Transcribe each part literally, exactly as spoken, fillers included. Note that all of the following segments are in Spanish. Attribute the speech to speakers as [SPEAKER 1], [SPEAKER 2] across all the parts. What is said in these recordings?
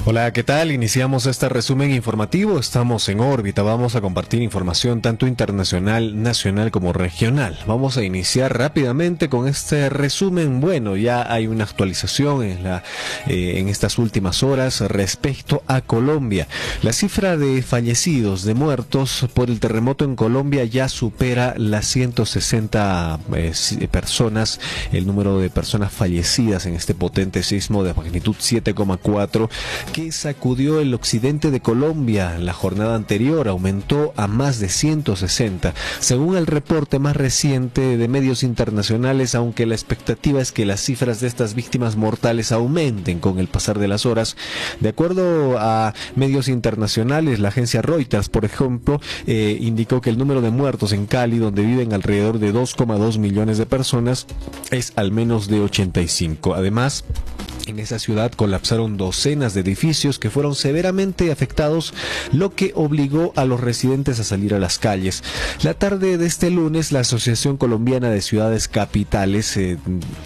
[SPEAKER 1] Hola, ¿qué tal? Iniciamos este resumen informativo. Estamos en órbita. Vamos a compartir información tanto internacional, nacional como regional. Vamos a iniciar rápidamente con este resumen. Bueno, ya hay una actualización en, la, eh, en estas últimas horas respecto a Colombia. La cifra de fallecidos, de muertos por el terremoto en Colombia ya supera las ciento sesenta eh, personas. El número de personas fallecidas en este potente sismo de magnitud siete coma cuatro que sacudió el occidente de Colombia. La jornada anterior aumentó a más de ciento sesenta, según el reporte más reciente de medios internacionales, aunque la expectativa es que las cifras de estas víctimas mortales aumenten con el pasar de las horas. De acuerdo a medios internacionales, la agencia Reuters, por ejemplo, eh, indicó que el número de muertos en Cali, donde viven alrededor de dos coma dos millones de personas, es al menos de ochenta y cinco. Además, en esa ciudad colapsaron docenas de edificios que fueron severamente afectados, lo que obligó a los residentes a salir a las calles. La tarde de este lunes, la Asociación Colombiana de Ciudades Capitales, eh,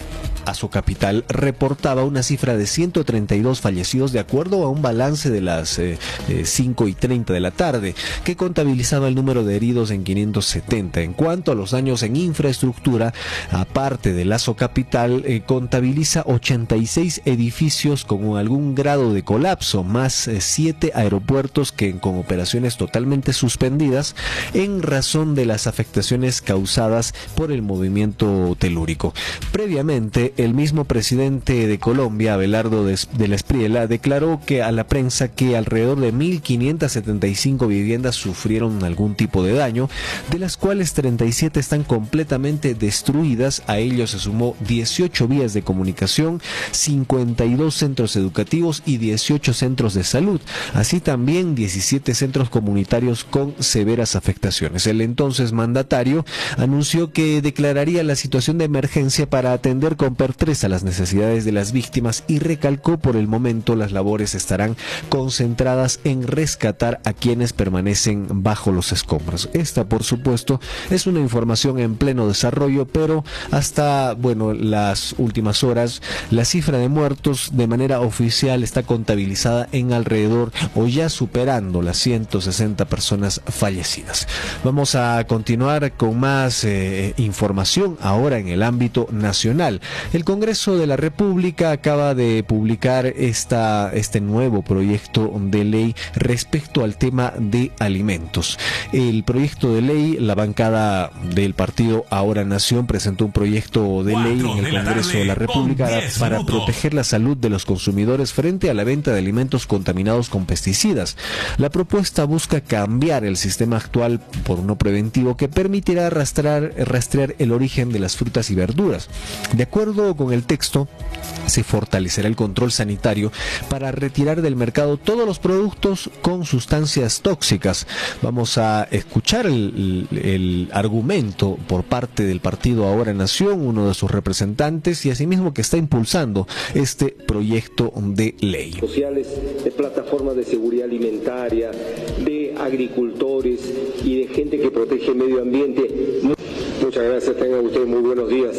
[SPEAKER 1] a su capital, reportaba una cifra de ciento treinta y dos fallecidos, de acuerdo a un balance de las eh, eh, cinco y treinta de la tarde, que contabilizaba el número de heridos en quinientos setenta. En cuanto a los daños en infraestructura, aparte de Lazo Capital, eh, contabiliza ochenta y seis edificios con algún grado de colapso, más eh, siete aeropuertos que con operaciones totalmente suspendidas en razón de las afectaciones causadas por el movimiento telúrico. Previamente, el mismo presidente de Colombia, Abelardo del Espriella, declaró que a la prensa que alrededor de mil quinientas setenta y cinco viviendas sufrieron algún tipo de daño, de las cuales treinta y siete están completamente destruidas. A ello se sumó dieciocho vías de comunicación, cincuenta y dos centros educativos y dieciocho centros de salud, así también diecisiete centros comunitarios con severas afectaciones. El entonces mandatario anunció que declararía la situación de emergencia para atender con pertreza a las necesidades de las víctimas y recalcó: por el momento las labores estarán concentradas en rescatar a quienes permanecen bajo los escombros. Esta, por supuesto, es una información en pleno desarrollo, pero hasta, bueno, las últimas horas, la cifra de muertos de manera oficial está contabilizada en alrededor o ya superando las ciento sesenta personas fallecidas. Vamos a continuar con más eh, información ahora en el ámbito nacional. El Congreso de la República acaba de publicar esta, este nuevo proyecto de ley respecto al tema de alimentos. El proyecto de ley, la bancada del partido Ahora Nación presentó un proyecto de ley en el Congreso de la República para proteger la salud de los consumidores frente a la venta de alimentos contaminados con pesticidas. La propuesta busca cambiar el sistema actual por uno preventivo que permitirá rastrear, rastrear el origen de las frutas y verduras. De acuerdo con el texto, se fortalecerá el control sanitario para retirar del mercado todos los productos con sustancias tóxicas. Vamos a escuchar el, el, el argumento por parte del partido Ahora Nación, uno de sus representantes, y asimismo que está impulsando este proyecto de ley.
[SPEAKER 2] Sociales, de plataformas de seguridad alimentaria, de agricultores y de gente que protege el medio ambiente. Muchas gracias, tengan ustedes muy buenos días.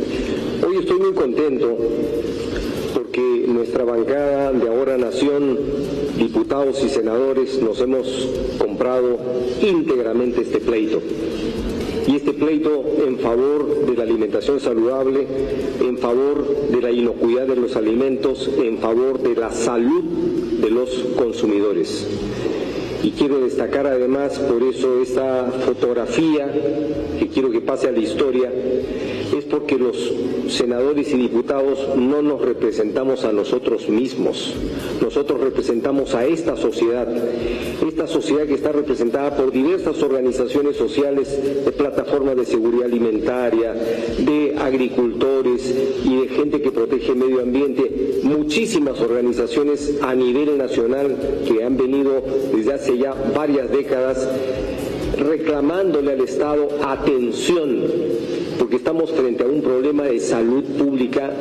[SPEAKER 2] Hoy estoy muy contento porque nuestra bancada de Ahora Nación, diputados y senadores, nos hemos comprado íntegramente este pleito. Y este pleito en favor de la alimentación saludable, en favor de la inocuidad de los alimentos, en favor de la salud de los consumidores. Y quiero destacar además, por eso esta fotografía que quiero que pase a la historia, es porque los senadores y diputados no nos representamos a nosotros mismos, nosotros representamos a esta sociedad, esta sociedad que está representada por diversas organizaciones sociales, de plataformas de seguridad alimentaria, de agricultores y de gente que protege el medio ambiente, muchísimas organizaciones a nivel nacional que han venido desde hace ya varias décadas reclamándole al Estado atención, porque estamos frente a un problema de salud pública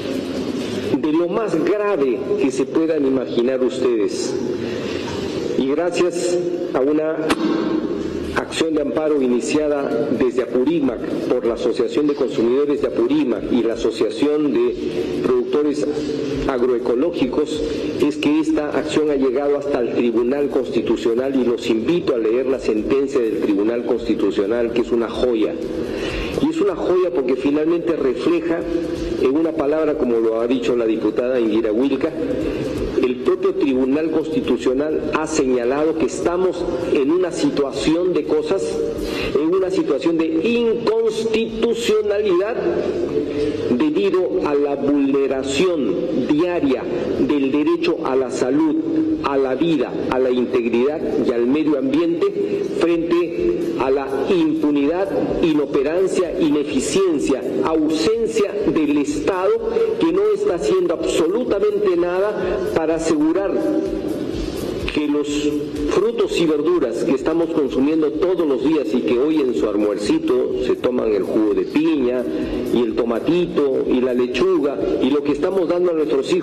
[SPEAKER 2] de lo más grave que se puedan imaginar ustedes. Y gracias a una acción de amparo iniciada desde Apurímac por la Asociación de Consumidores de Apurímac y la Asociación de Productores Agroecológicos es que esta acción ha llegado hasta el Tribunal Constitucional y los invito a leer la sentencia del Tribunal Constitucional, que es una joya. Y es una joya porque finalmente refleja en una palabra, como lo ha dicho la diputada Indira Wilca, el propio Tribunal Constitucional ha señalado que estamos en una situación de cosas, en una situación de inconstitucionalidad debido a la vulneración diaria del derecho a la salud, a la vida, a la integridad y al medio ambiente frente a la impunidad, inoperancia, ineficiencia, ausencia del Estado que no está haciendo absolutamente nada para asegurar que los frutos y verduras que estamos consumiendo todos los días y que hoy en su almuercito se toman el jugo de piña y el tomatito y la lechuga y lo que estamos dando a nuestros hijos